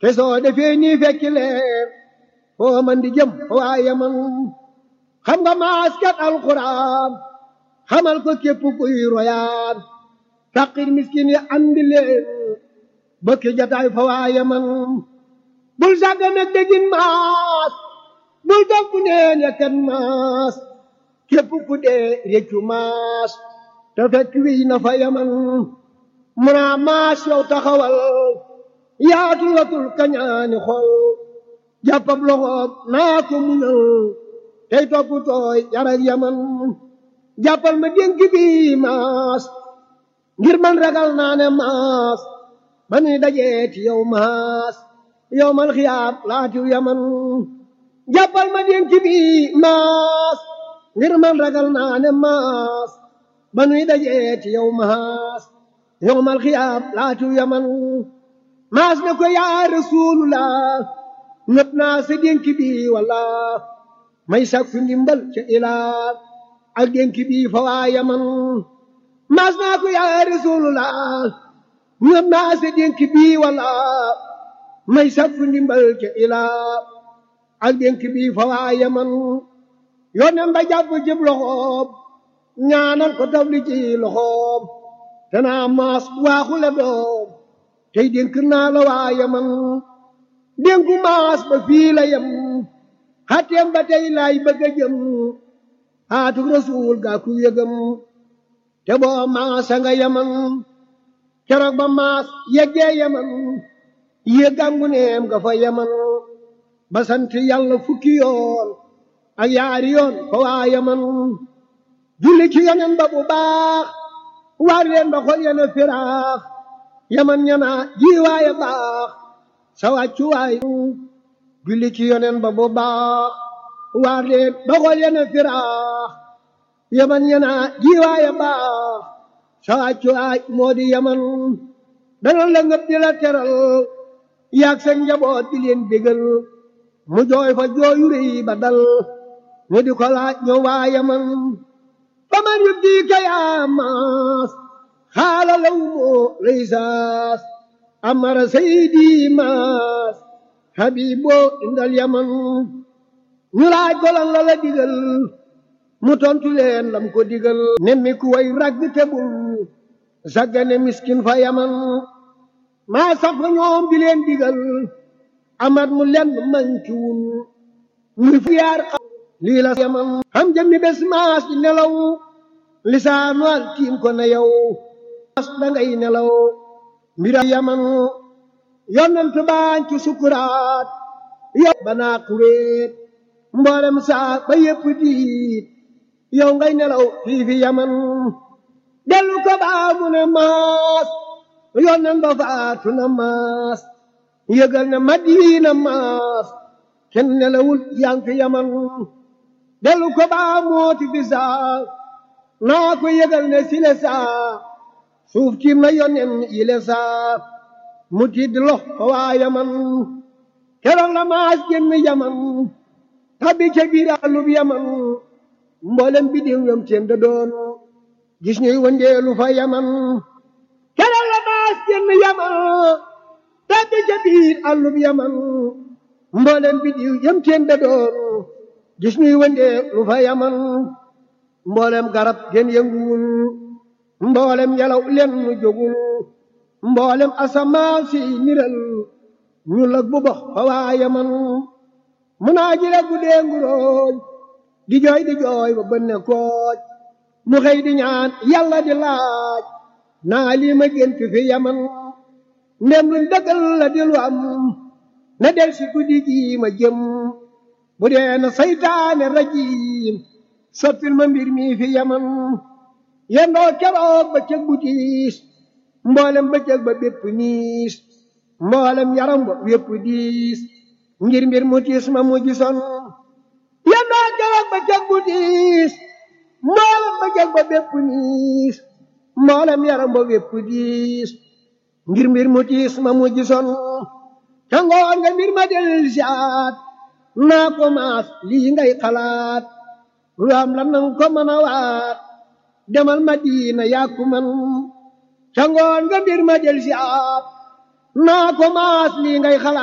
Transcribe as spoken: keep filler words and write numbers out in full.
te soo defee nii fekki leen foo man di jëm waaye man xam nga maas kat alxuraan xamal ko képp kuy royaan faqir miskin yi andi leen bokki jataay fa waaye man bul sàgga nag dégin maas bul topp neen ya kan maas képp ku dee réccu maas te fekk wiy na fa yaman munaa maas yow taxawal yaatu watul kañaani xol jàppab loxoob naa ko muñal tey topp tooy yarak yaman jàppal ma dénk bi maas ngir man ragal naa ne maas ba nuy dajeeti yow maas yow mal xiyaab laatiw yaman jàppal ma dénk bi maas ngir man ragal naa ne maas ba nuy dajeeti yow maas yow mal xiyaab laatiw yaman maas ne ko yaa rasuulullah ñëpp naa sa dénk bi walla may sakku ndimbal ca ilaa ak dénk bi fa waa yaman maas naa ko yaa rasuulullah ñëpp naa sa dénk bi walla may sakku ndimbal ca ilaa ak dénk bi fa waa yaman yónneen ba jàpp jëb loxoom ñaanal ko tafli ci loxoom te naa maas waaxule doom tey dénk naa la waa yaman dénku maas ba fii la yem xatteem ba tey laay bëgg a jëm xaatuk rasuul gaa ku yëgam te boo maasa nga yaman keroog ba maas yeggee yaman yëggangu neem nga fa yaman ba sant yàlla fukki yoon ak yaari yoon fa waa yaman julli ci yonen ba bu baax waar leen ba xol yena firaax yaman ñana jiiwaaya baax sa wàccu waay julli ci yonen ba bu baax waar leen ba xol yena firaax yaman ñana jiiwaaya baax sa wàccu waay moo di yaman dana la ngëp di la teral yaag seen njaboot di leen bégal mu jooy fa jooyu rëy ba dal ñu di ko laaj ñoo waa yaman fa man yu di ka yaa maas xaala law moo laysaas amara saydi maas habibo indal yaman ñu laaj ko lan la la digal mu tontu leen lam ko digal nemmi ku way ragg tebul saggane miskin fa yaman maa sax fa ñoom di leen digal amat mu lenn mankiwul muy fu yaar lii la yaman xam jëmmi bés maas di nelaw lisaanu al tiim ko na yow maas dangay nelaw mbira yaman yonent baañ ci sukuraat yow banaa kuréet mboolem saa ba yépp diit yow ngay nelaw fii fi yaman dellu ko baa mu ne maas yonent ba faatu na maas yëgal ne Madina maas kenn nelawul yaa ngi fi yaman dellu ko baa mooti fi saa naa ko yëgal ne sile saa suuf tiim na yonen yile saa mu tiid lox fa waa yaman keroog la maas génn yaman tabbi ca biir àllub yaman mboolem bi diw yam teen da doon gis ñuy wëndeelu fa yaman keroog la maas génn yaman tabbi ca biir àllub yaman mboolem bi diw yam teen da doon gis ñuy wëndeelu fa yaman mboolem garab gen yënguwul mboolem yalaw len nu jógul mboolem asamaan si niral ñu lag bu box fa waa yaman mu naa ji rek guddee nguróoj di jooy di jooy ba bënne kooj mu xëy di ñaan yàlla di laaj naa lii ma gént fi yaman ndem luñ dëggal la di lu am na del si guddi gi ma jëm bu dee na saytaane rajiim soppil ma mbir mi fi yaman yendoo keroog ba cëg bu tiis mboolem ba cëg ba bépp niis mboolem yaram ba bépp diis ngir mbir mu tiis ma mu gisoon yendoo keroog ba cëg bu tiis mboolem ba cëg ba bépp niis mboolem yaram ba bépp diis ngir mbir mu tiis ma mu gisoon ca ngoon nga mbir ma del siaat naa ko maas lii ngay xalaat lu am la nang ko mën a waat demal Madina yaa ko man ca ngoon nga mbir ma del siaat naa ko maas lii ngay xalaat